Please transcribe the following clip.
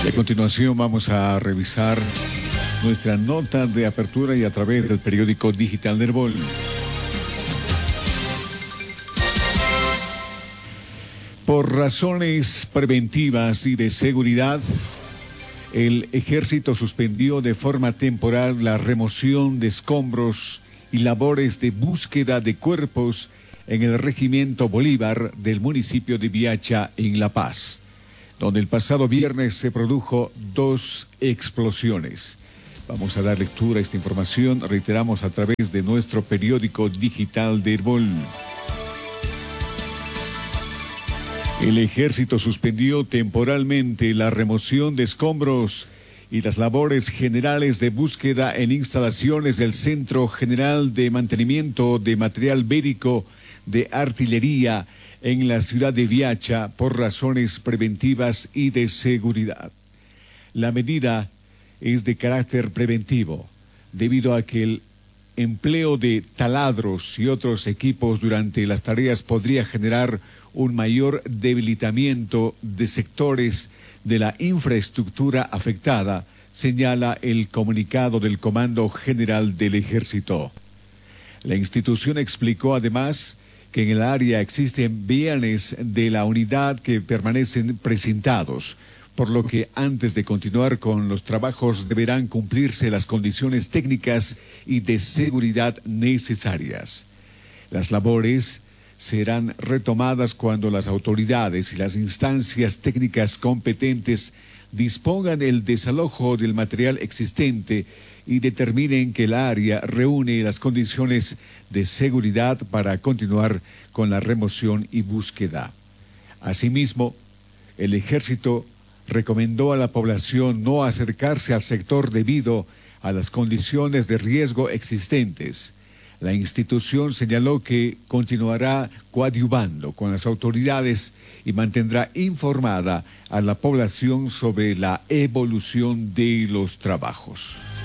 Y a continuación vamos a revisar nuestra nota de apertura y a través del periódico digital del Herbol. Por razones preventivas y de seguridad, el Ejército suspendió de forma temporal la remoción de escombros y labores de búsqueda de cuerpos en el Regimiento Bolívar del municipio de Viacha, en La Paz, donde el pasado viernes se produjo 2 explosiones. Vamos a dar lectura a esta información, reiteramos, a través de nuestro periódico digital de Herbol. El Ejército suspendió temporalmente la remoción de escombros y las labores generales de búsqueda en instalaciones del Centro General de Mantenimiento de Material Bélico de Artillería en la ciudad de Viacha por razones preventivas y de seguridad. La medida es de carácter preventivo, debido a que el empleo de taladros y otros equipos durante las tareas podría generar un mayor debilitamiento de sectores de la infraestructura afectada, señala el comunicado del Comando General del Ejército. La institución explicó además que en el área existen bienes de la unidad que permanecen precintados, por lo que antes de continuar con los trabajos deberán cumplirse las condiciones técnicas y de seguridad necesarias. Las labores serán retomadas cuando las autoridades y las instancias técnicas competentes dispongan el desalojo del material existente y determinen que el área reúne las condiciones de seguridad para continuar con la remoción y búsqueda. Asimismo, el Ejército recomendó a la población no acercarse al sector debido a las condiciones de riesgo existentes. La institución señaló que continuará coadyuvando con las autoridades y mantendrá informada a la población sobre la evolución de los trabajos.